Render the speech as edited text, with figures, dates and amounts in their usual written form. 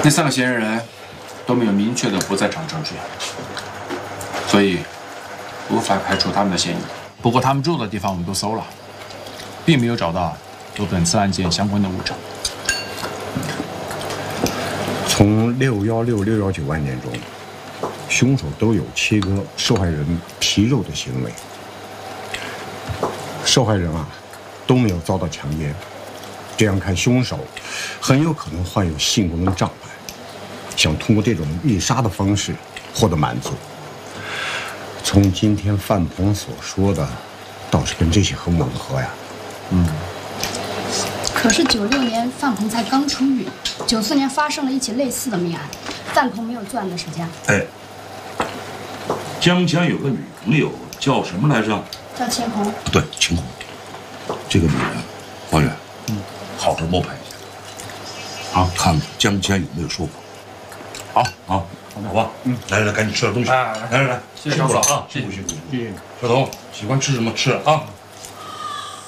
那3个嫌疑人都没有明确的不在场证据，所以无法排除他们的嫌疑。不过他们住的地方我们都搜了，并没有找到和本次案件相关的物证。 从616、619案件中，凶手都有切割受害人皮肉的行为。受害人都没有遭到强奸，这样看，凶手很有可能患有性功能障碍，想通过这种猎杀的方式获得满足。从今天范鹏所说的，倒是跟这些很吻合呀。 可是96年范鹏才刚出狱，94年发生了一起类似的命案，范鹏没有作案的时间。 江强有个女朋友叫什么来着？ 叫秦红。 对，秦红。这个女人，王远，好好摸排一下，看江强有没有说谎。好吧，来，赶紧吃点东西。来， 谢谢辛苦了啊，辛苦。小童喜欢吃什么吃啊？